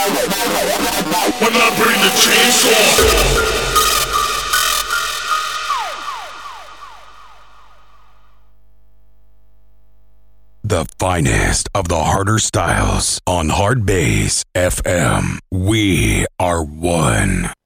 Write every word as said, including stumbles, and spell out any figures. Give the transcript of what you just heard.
When I bring the chainsaw. The finest of the harder styles on Hard Bass F M. We are one.